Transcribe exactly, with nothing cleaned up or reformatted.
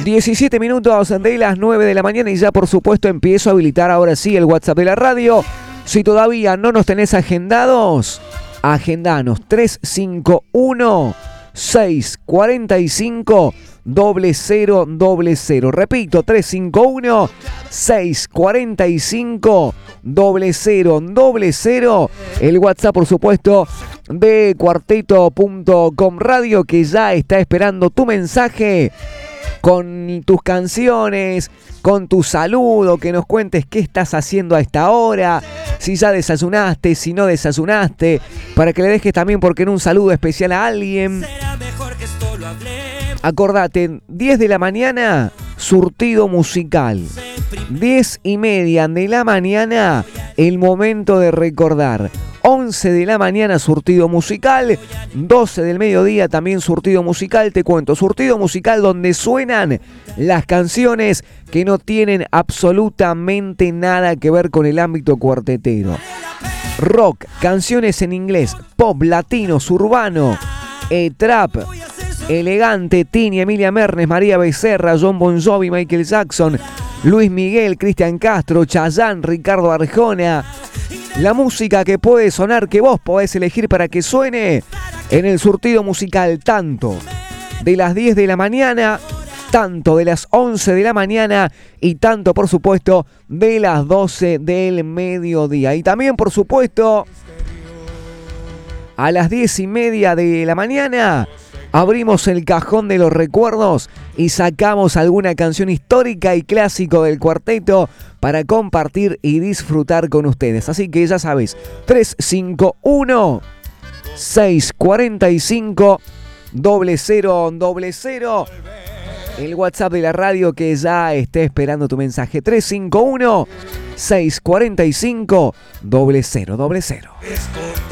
diecisiete minutos de las nueve de la mañana y ya por supuesto empiezo a habilitar ahora sí el WhatsApp de la radio. Si todavía no nos tenés agendados, agendanos tres cinco uno, seis cuatro cinco, cero cero cero cero. Repito, tres cinco uno, seis cuatro cinco, cero cero cero cero. El WhatsApp, por supuesto, de cuarteto punto com radio, que ya está esperando tu mensaje con tus canciones, con tu saludo, que nos cuentes qué estás haciendo a esta hora, si ya desayunaste, si no desayunaste, para que le dejes también, porque en un saludo especial a alguien. Acordate, diez de la mañana, surtido musical. diez y media de la mañana, el momento de recordar. once de la mañana, surtido musical. doce del mediodía, también surtido musical. Te cuento, surtido musical donde suenan las canciones que no tienen absolutamente nada que ver con el ámbito cuartetero. Rock, canciones en inglés, pop, latinos, urbano, eh, trap, elegante, Tini, Emilia Mernes, María Becerra, John Bon Jovi, Michael Jackson, Luis Miguel, Cristian Castro, Chayanne, Ricardo Arjona. La música que puede sonar, que vos podés elegir para que suene en el surtido musical, tanto de las diez de la mañana, tanto de las once de la mañana y tanto, por supuesto, de las doce del mediodía. Y también, por supuesto, a las diez y media de la mañana abrimos el cajón de los recuerdos y sacamos alguna canción histórica y clásico del cuarteto para compartir y disfrutar con ustedes. Así que ya sabes, tres cinco uno, seis cuatro cinco, cero cero cero cero. El WhatsApp de la radio que ya esté esperando tu mensaje. tres cinco uno, seis cuatro cinco, cero cero cero cero.